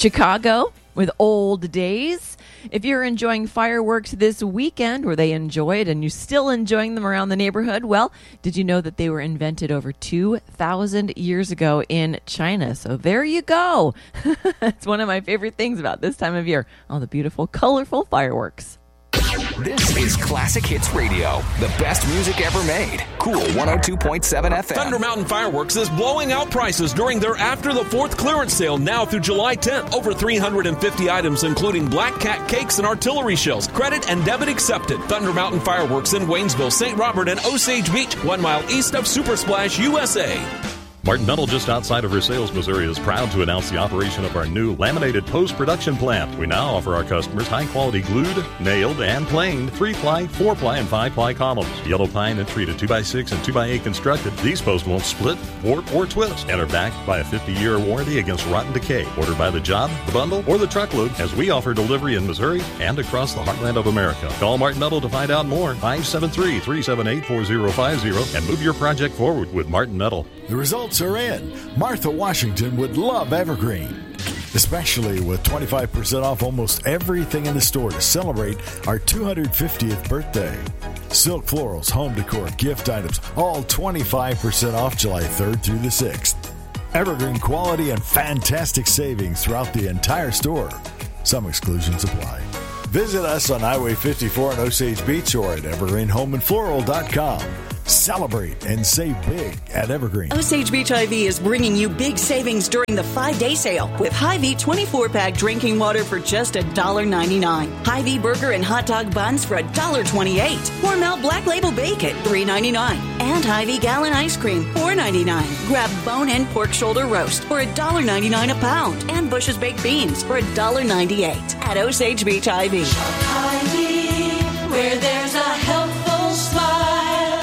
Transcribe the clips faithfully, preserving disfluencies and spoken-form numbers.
Chicago with Old Days. If you're enjoying fireworks this weekend, or they enjoyed and you're still enjoying them around the neighborhood, well, did you know that they were invented over two thousand years ago in China? So there you go. It's one of my favorite things about this time of year. All the beautiful, colorful fireworks. This is Classic Hits Radio, the best music ever made. Cool one oh two point seven F M. Thunder Mountain Fireworks is blowing out prices during their After the Fourth clearance sale now through July tenth. Over three hundred fifty items, including Black Cat cakes and artillery shells. Credit and debit accepted. Thunder Mountain Fireworks in Waynesville, Saint Robert, and Osage Beach, one mile east of Super Splash, U S A. Martin Metal, just outside of Versailles, Missouri, is proud to announce the operation of our new laminated post-production plant. We now offer our customers high-quality glued, nailed, and planed three-ply, four-ply, and five-ply columns. Yellow pine and treated two by six and two by eight constructed. These posts won't split, warp, or twist, and are backed by a fifty-year warranty against rotten decay. Order by the job, the bundle, or the truckload, as we offer delivery in Missouri and across the heartland of America. Call Martin Metal to find out more. five seven three, three seven eight, four zero five zero and move your project forward with Martin Metal. The results are in. Martha Washington would love Evergreen, especially with twenty-five percent off almost everything in the store to celebrate our two hundred fiftieth birthday. Silk florals, home decor, gift items, all twenty-five percent off July third through the sixth. Evergreen quality and fantastic savings throughout the entire store. Some exclusions apply. Visit us on Highway fifty-four in Osage Beach or at evergreen home and floral dot com. Celebrate and save big at Evergreen. Osage Beach Hy-Vee is bringing you big savings during the five-day sale with Hy-Vee twenty-four pack drinking water for just one dollar ninety-nine. Hy-Vee burger and hot dog buns for one dollar twenty-eight. Hormel Black Label Bacon, three ninety-nine. And Hy-Vee gallon ice cream, four ninety-nine. Grab bone-in pork shoulder roast for one dollar ninety-nine a pound. And Bush's baked beans for one dollar ninety-eight at Osage Beach Hy-Vee. Shop Hy-Vee, where there's a helpful smile.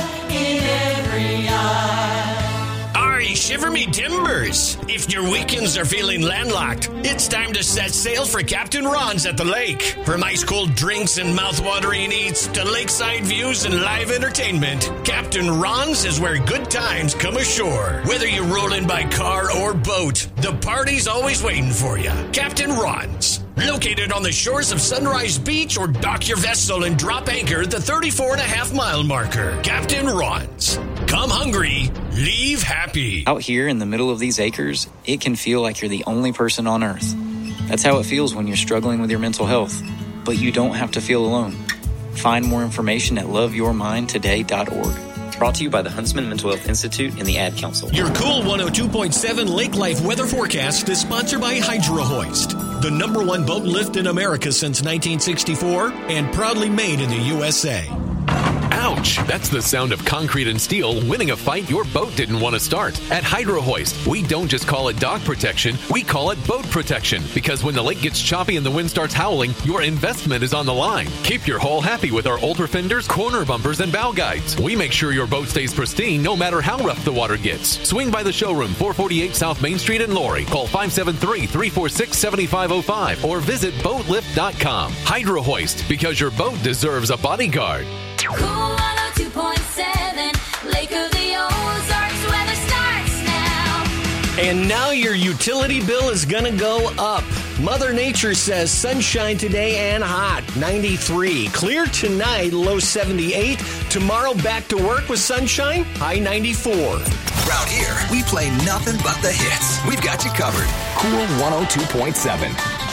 Shiver me timbers! If your weekends are feeling landlocked, it's time to set sail for Captain Ron's at the lake. From ice-cold drinks and mouth-watering eats to lakeside views and live entertainment, Captain Ron's is where good times come ashore. Whether you're rolling by car or boat, the party's always waiting for you. Captain Ron's, located on the shores of Sunrise Beach, or dock your vessel and drop anchor at the thirty-four and a half mile marker. Captain Ron's. Come hungry, leave happy. Out here in the middle of these acres, it can feel like you're the only person on earth. That's how it feels when you're struggling with your mental health. But you don't have to feel alone. Find more information at love your mind today dot org. Brought to you by the Huntsman Mental Health Institute and the Ad Council. Your Cool one oh two point seven Lake Life weather forecast is sponsored by Hydro Hoist, the number one boat lift in America since nineteen sixty-four and proudly made in the U S A. Ouch! That's the sound of concrete and steel winning a fight your boat didn't want to start. At Hydro Hoist, we don't just call it dock protection, we call it boat protection. Because when the lake gets choppy and the wind starts howling, your investment is on the line. Keep your hull happy with our ultra fenders, corner bumpers, and bow guides. We make sure your boat stays pristine no matter how rough the water gets. Swing by the showroom, four forty-eight South Main Street in Laurie. Call five seven three, three four six, seven five zero five or visit boat lift dot com. Hydro Hoist, because your boat deserves a bodyguard. Cool one oh two point seven, Lake of the Ozarks, weather starts now. And now your utility bill is gonna go up. Mother Nature says sunshine today and hot, ninety-three. Clear tonight, low seventy-eight. Tomorrow back to work with sunshine, high ninety-four. Around here, we play nothing but the hits. We've got you covered. Cool one oh two point seven.